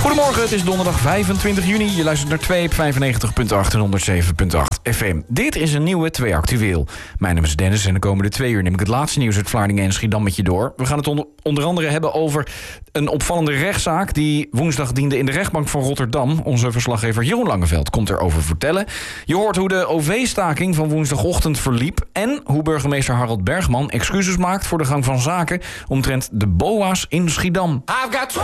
Goedemorgen, het is donderdag 25 juni. Je luistert naar 2 op 95.8 en 107.8 FM. Dit is een nieuwe 2 Actueel. Mijn naam is Dennis en de komende 2 uur neem ik het laatste nieuws uit Vlaardingen en Schiedam met je door. We gaan het onder andere hebben over een opvallende rechtszaak die woensdag diende in de rechtbank van Rotterdam. Onze verslaggever Jeroen Langeveld komt erover vertellen. Je hoort hoe de OV-staking van woensdagochtend verliep en hoe burgemeester Harold Bergman excuses maakt voor de gang van zaken omtrent de BOA's in Schiedam.